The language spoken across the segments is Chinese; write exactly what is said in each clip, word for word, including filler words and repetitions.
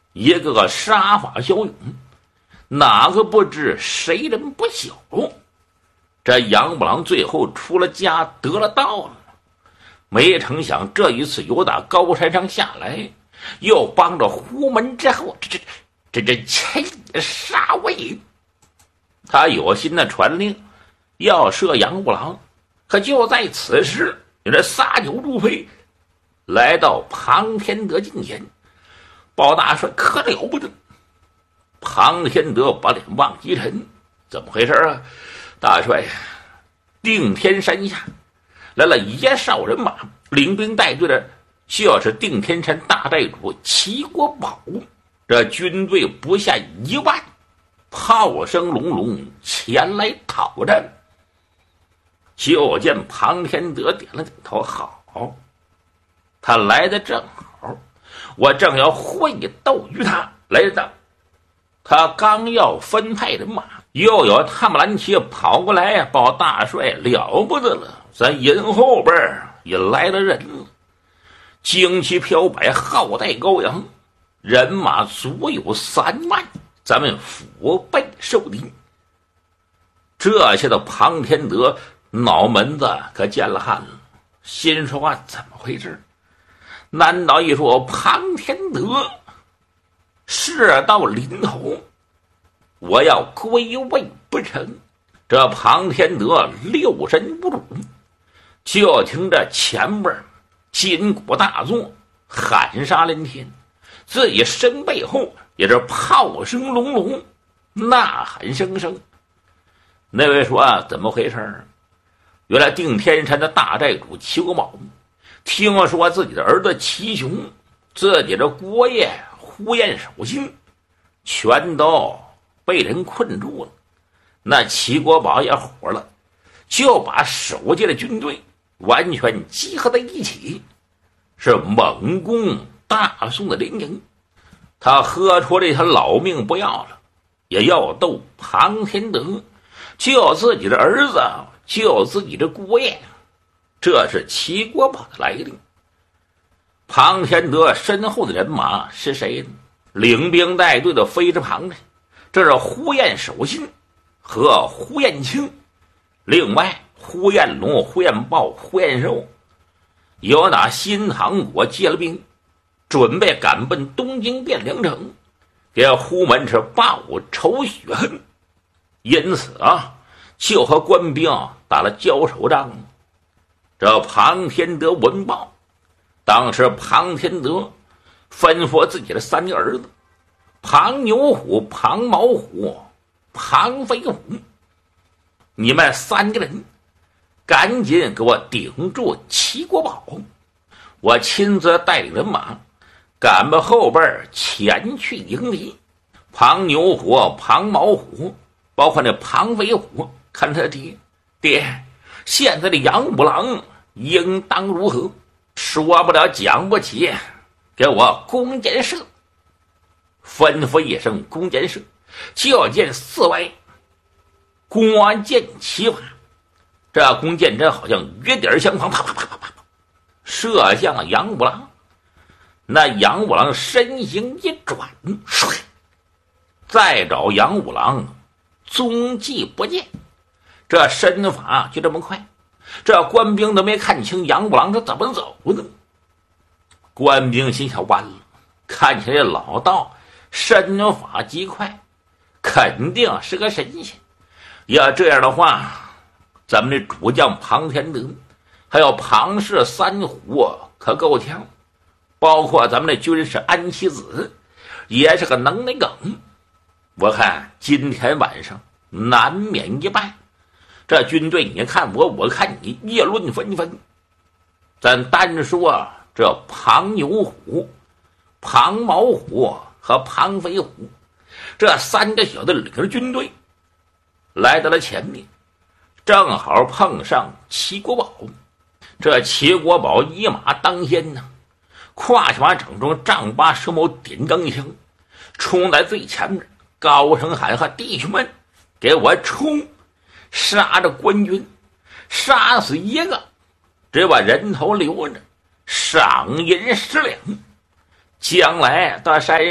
一个个杀法骁勇，哪个不知谁人不晓？这杨五郎最后出了家得了道了，没成想这一次由打高山上下来，又帮着胡门之后，这这这这前野杀位。他有心的传令要射杨五郎，可就在此时，有这撒酒如飞，来到庞天德近前。包大帅可了不得！庞天德把脸往一沉，怎么回事啊？大帅，定天山下来了一哨人马，领兵带队的就是定天山大寨主齐国宝，这军队不下一万，炮声隆隆前来讨战。就见庞天德点了点头，好，他来的正好，我正要会斗于他。来的他刚要分派人马，又有探木兰旗跑过来，报大帅了不得了，咱营后边也来了人了，旌旗飘摆，号带高扬，人马足有三万，咱们腹背受敌。这下的庞天德脑门子可见了汗了，心说话怎么回事？难道一说庞天德事到临头，我要归位不成？这庞天德六神无主，就听着前边金鼓大作，喊杀连天，自己身背后也是炮声隆隆，呐喊声声。那位说、啊、怎么回事？原来定天山的大寨主齐国宝听说自己的儿子齐雄，自己的国爷呼延守心全都被人困住了，那齐国宝也火了，就把守界的军队完全集合在一起，是猛攻大宋的连营。他喝出这条老命不要了，也要斗庞天德，救自己的儿子，救自己的国爷。这是齐国宝的来历。庞天德身后的人马是谁呢？领兵带队的非是庞人，这是呼延守心和呼延清，另外呼延龙、呼延豹、呼延寿有打新唐国借了兵，准备赶奔东京汴梁城，给呼门是报仇雪恨，因此啊，就和官兵打了交手仗。这庞天德闻报，当时庞天德吩咐自己的三个儿子庞牛虎、庞毛虎、庞飞虎，你们三个人赶紧给我顶住齐国宝，我亲自带领人马赶到后边前去迎敌。庞牛虎、庞毛虎包括那庞飞虎看他爹，爹现在的杨五郎应当如何？说不了讲不起，给我弓箭射。吩咐一声弓箭射，就见四外国箭齐发，这弓箭针好像约点相旁，啪啪啪啪啪射向杨五郎。那杨五郎身形一转，唰，再找杨五郎踪迹不见，这身法就这么快，这官兵都没看清杨五郎是怎么走的。官兵心想完了，看起来老道身法极快，肯定是个神仙。要这样的话，咱们的主将庞天德还有庞氏三虎可够呛，包括咱们的军师安七子也是个能耐梗。我看今天晚上难免一败，这军队你看我，我看你，议论纷纷。咱单说这庞牛虎、庞毛虎和庞飞虎这三个小的领着军队来到了前面，正好碰上齐国宝。这齐国宝一马当先呢，胯下马掌中丈八蛇矛点钢枪，冲在最前面，高声喊话：弟兄们，给我冲！杀着官军，杀死一个只把人头留着，赏银十两。将来到山上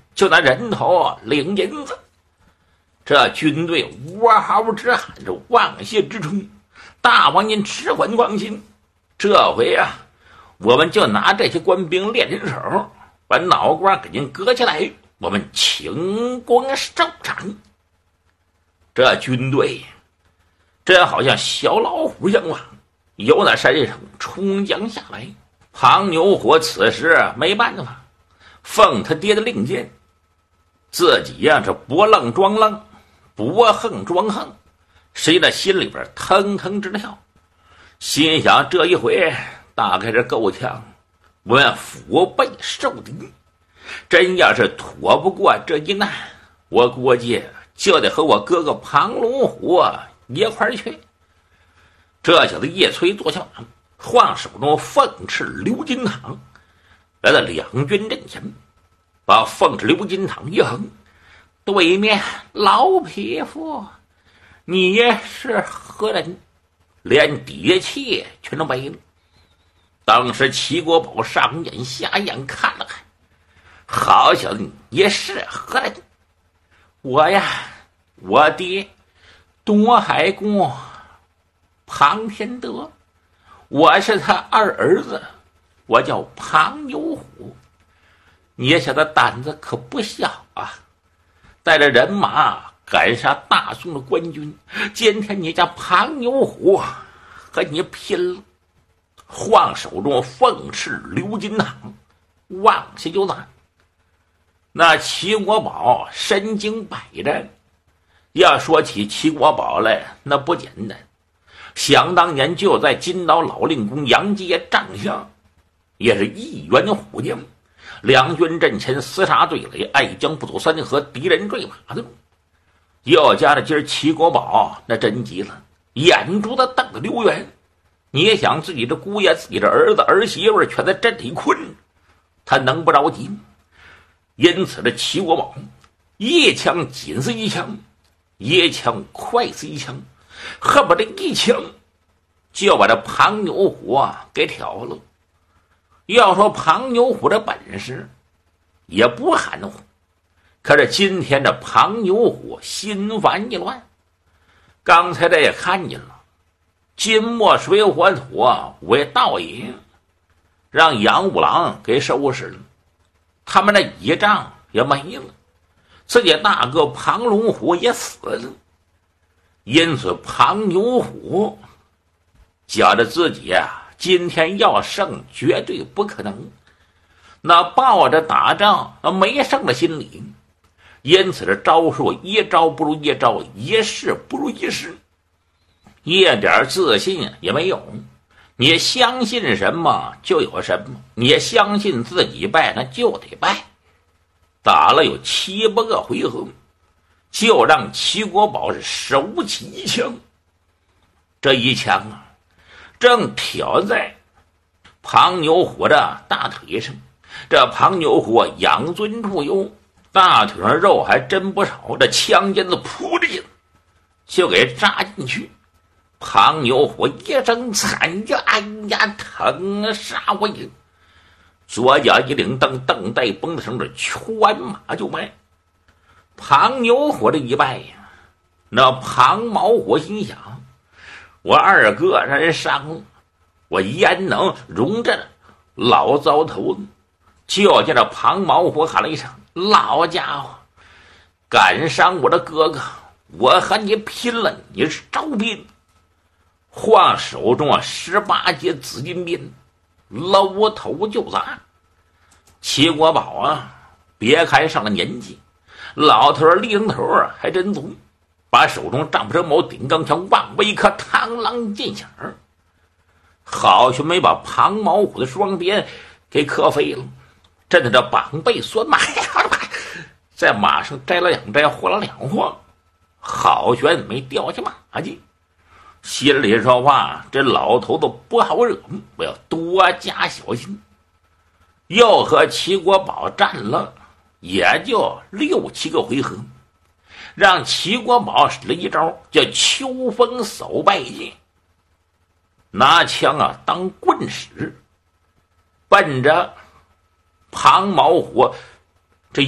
就拿人头领银子。这军队嗷嚎直喊着望谢之冲，大王您只管放心，这回啊，我们就拿这些官兵练人手，把脑瓜给您割下来，我们请功收场。这军队这好像小老虎一样啊，由那山上冲将下来。庞牛火此时没办法，奉他爹的令箭，自己呀、啊、这不愣装愣，不横装横，谁的心里边腾腾直跳，心想这一回大概是够呛，我们腹背受敌，真要是躲不过这一难，我估计就得和我哥哥庞龙虎一块儿去。这小子叶崔坐下马，晃手中凤翅鎏金堂，来到两军阵前，把凤翅鎏金堂一横，对面老匹夫，你是何人？连底气全都没了。当时齐国宝上眼下眼看了看，好小子，你是何人？我呀，我爹东海公庞天德，我是他二儿子，我叫庞牛虎。你小子胆子可不小啊，带着人马赶杀大宋的官军，今天你家庞牛虎和你拼了！晃手中凤翅鎏金堂，往下就打。那齐国宝身经百战，要说起齐国宝来，那不简单。想当年就在金刀老令公杨阶帐下，也是一员虎将，两军阵前厮杀对垒，爱将不走三河，敌人坠马的。又加上今儿齐国宝那真急了，眼珠子瞪得溜圆。你也想自己的姑爷、自己的儿子、儿媳妇全在阵里困着，他能不着急吗？因此这齐国宝一枪紧似一枪，一枪快似一枪，恨不得一枪就把这庞牛虎啊给挑了。要说庞牛虎的本事也不含糊，可是今天这庞牛虎心烦意乱，刚才他也看见了，金木水火土五位道爷让杨五郎给收拾了，他们的倚仗也没了，自己大哥庞龙虎也死了。因此庞牛虎觉得自己啊今天要胜绝对不可能，那抱着打仗没胜的心理，因此这招数一招不如一招，一式不如一式，一点自信也没有。你相信什么就有什么，你相信自己败那就得败。打了有七八个回合，就让齐国宝是手起一枪，这一枪啊正挑在庞牛虎的大腿上。这庞牛虎养尊处优，大腿上肉还真不少，这枪尖子扑的一下就给扎进去。庞牛虎一声惨叫，哎呀疼啊，杀我也！左脚一领蹬，蹬带绷的绳子全马就迈。庞牛虎这一败呀，那庞毛虎心想，我二哥让人伤了，我焉能容着老糟头子？就见着庞毛虎喊了一声，老家伙敢伤我的哥哥，我和你拼了，你是招兵！晃手中啊十八节紫金鞭，搂头就砸。齐国宝啊别看上了年纪，老头立正头还真足，把手中丈夫蛇矛顶钢枪往外一磕，螳螂见响，好像没把庞毛虎的双鞭给磕飞了，震得这膀背酸麻，在马上摘了两摘，晃了两晃，好悬没掉下马去。心里说话，这老头子不好惹，我要多加小心。又和齐国宝战了也就六七个回合，让齐国宝使了一招叫秋风扫败剑，拿枪啊当棍使，奔着庞毛虎